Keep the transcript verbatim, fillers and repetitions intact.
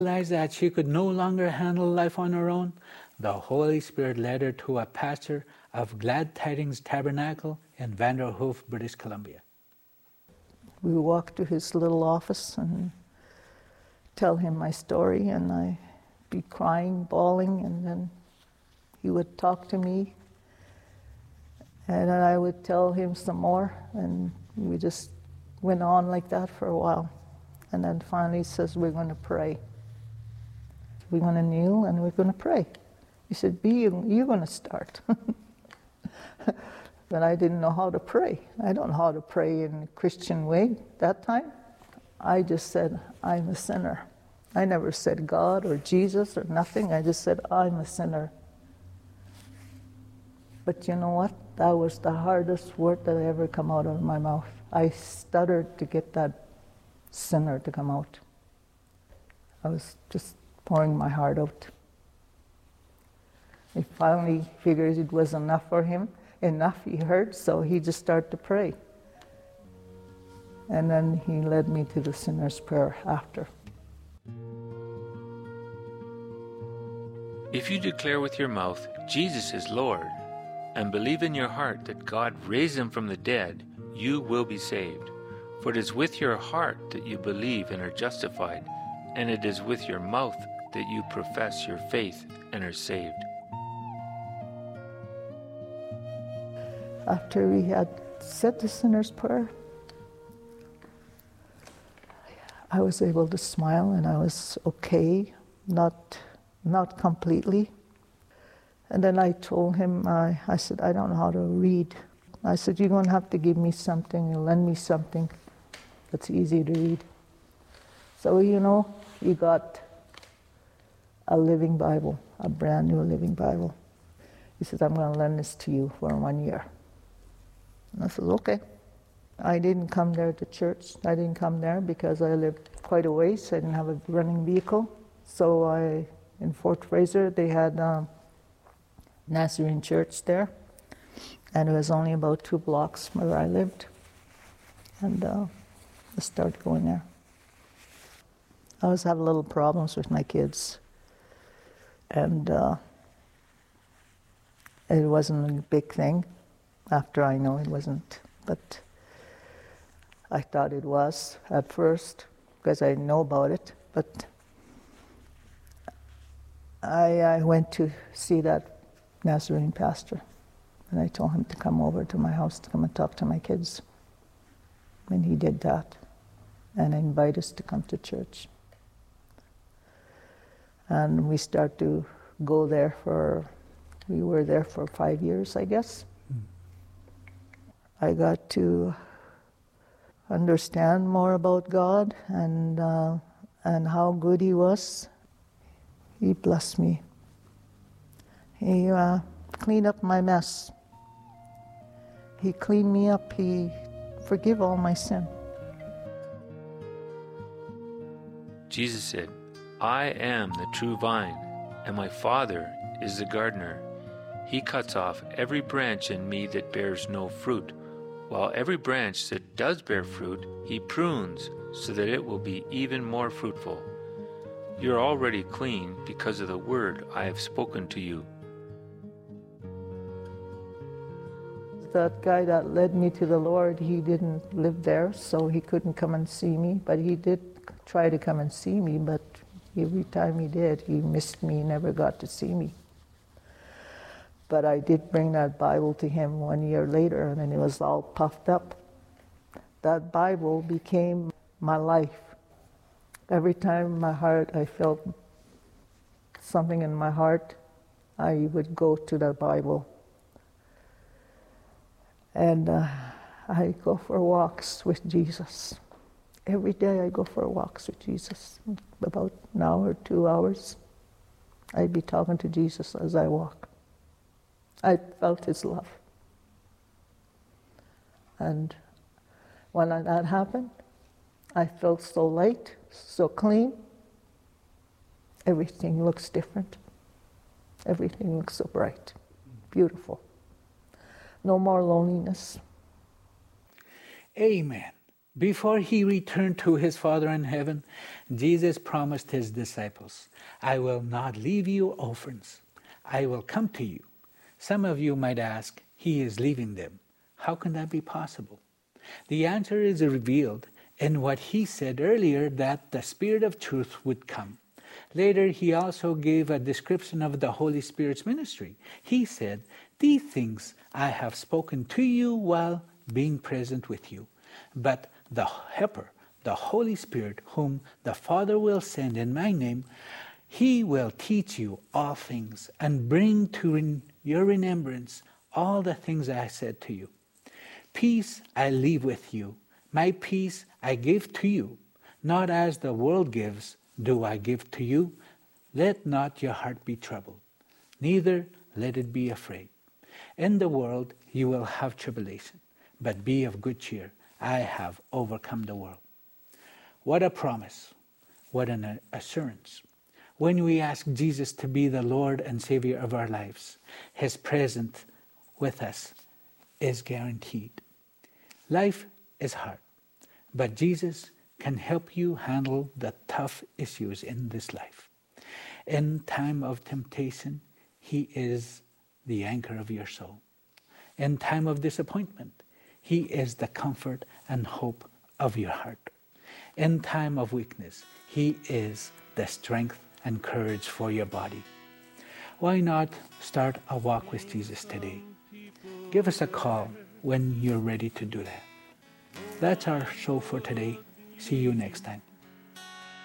Realized that she could no longer handle life on her own, the Holy Spirit led her to a pastor of Glad Tidings Tabernacle in Vanderhoof, British Columbia. We would walk to his little office and tell him my story, and I'd be crying, bawling, and then he would talk to me, and then I would tell him some more, and we just went on like that for a while. And then finally he says, we're going to pray. We're going to kneel and we're going to pray. He said, B, you're going to start. But I didn't know how to pray. I don't know how to pray in a Christian way that time. I just said, I'm a sinner. I never said God or Jesus or nothing. I just said, I'm a sinner. But you know what? That was the hardest word that ever come out of my mouth. I stuttered to get that sinner to come out. I was just pouring my heart out. He finally figured it was enough for him. Enough, he heard, so he just started to pray. And then he led me to the sinner's prayer after. If you declare with your mouth, Jesus is Lord, and believe in your heart that God raised him from the dead, you will be saved. For it is with your heart that you believe and are justified, and it is with your mouth that you profess your faith and are saved. After we had said the sinner's prayer, I was able to smile, and I was okay, not not completely. And then I told him, I, I said, I don't know how to read. I said, you're going to have to give me something, lend me something that's easy to read. So, you know, he got a living Bible, a brand new living Bible. He said, I'm going to lend this to you for one year. And I said, okay. I didn't come there to church. I didn't come there because I lived quite a ways. I didn't have a running vehicle. So I, in Fort Fraser, they had um, Nazarene Church there. And it was only about two blocks from where I lived. And uh, I started going there. I always have little problems with my kids. And uh, it wasn't a big thing. After I know it wasn't. But I thought it was at first, because I didn't know about it. But I, I went to see that Nazarene pastor, and I told him to come over to my house to come and talk to my kids. And he did that, and invited us to come to church. And we started to go there for, we were there for five years, I guess. Mm. I got to understand more about God and uh, and how good he was. He blessed me. He uh, cleaned up my mess. He cleaned me up. He forgave all my sin. Jesus said, I am the true vine, and my Father is the gardener. He cuts off every branch in me that bears no fruit, while every branch that does bear fruit, he prunes so that it will be even more fruitful. You are already clean because of the word I have spoken to you. That guy that led me to the Lord, he didn't live there, so he couldn't come and see me, but he did try to come and see me, but every time he did, he missed me, never got to see me. But I did bring that Bible to him one year later, and then it was all puffed up. That Bible became my life. Every time in my heart I felt something in my heart, I would go to the Bible. And uh, I go for walks with Jesus. Every day I go for walks with Jesus. About an hour, two hours, I'd be talking to Jesus as I walk. I felt his love. And when that happened, I felt so light, so clean. Everything looks different. Everything looks so bright, beautiful. No more loneliness. Amen. Before he returned to his Father in heaven, Jesus promised his disciples, I will not leave you orphans. I will come to you. Some of you might ask, he is leaving them. How can that be possible? The answer is revealed in what he said earlier, that the Spirit of truth would come. Later, he also gave a description of the Holy Spirit's ministry. He said, these things I have spoken to you while being present with you. But the Helper, the Holy Spirit, whom the Father will send in my name, he will teach you all things and bring to your remembrance all the things I said to you. Peace I leave with you. My peace I give to you. Not as the world gives, do I give to you. Let not your heart be troubled, neither let it be afraid. In the world you will have tribulation, but be of good cheer. I have overcome the world. What a promise. What an assurance. When we ask Jesus to be the Lord and Savior of our lives, his presence with us is guaranteed. Life is hard, but Jesus can help you handle the tough issues in this life. In time of temptation, he is the anchor of your soul. In time of disappointment, he is the comfort and hope of your heart. In time of weakness, he is the strength and courage for your body. Why not start a walk with Jesus today? Give us a call when you're ready to do that. That's our show for today. See you next time.